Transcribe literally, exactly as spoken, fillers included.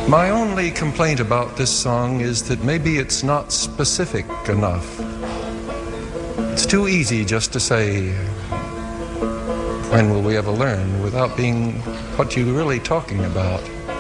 My only complaint about this song is that maybe it's not specific enough. It's too easy just to say, when will we ever learn, without being what you're really talking about.